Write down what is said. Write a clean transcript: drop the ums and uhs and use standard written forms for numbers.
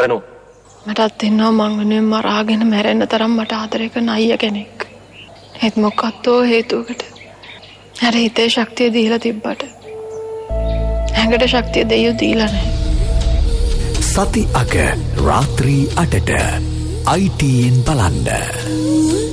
මැරෙනවා. මටත් ඉන්නවා මං වෙනුවෙන් මරාගෙන මැරෙන්න තරම් මට ආදරය කරන අයියා කෙනෙක්. ඒත් මොකක්දෝ හේතුවකට අර හිතේ ශක්තිය දීලා තිබ්බට ඇඟට ශක්තිය දෙයියෝ දීලා නැහැ. සති අග රාත්‍රී 8ට ITN බලන්න.